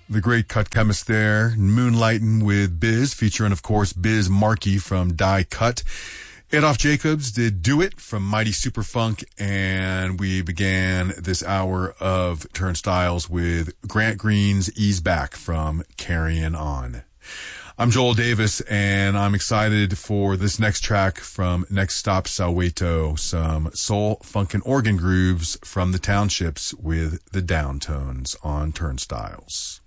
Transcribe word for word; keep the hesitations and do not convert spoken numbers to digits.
The great Cut Chemist there, Moonlightin' with Biz, featuring, of course, Biz Markie from Die Cut. Adolph Jacobs did Do It from Mighty Superfunk, and we began this hour of Turnstiles with Grant Green's Ease Back from Carrying On. I'm Joel Davis, and I'm excited for this next track from Next Stop Soweto, some soul, funk, and organ grooves from the Townships with the Downtones on Turnstiles.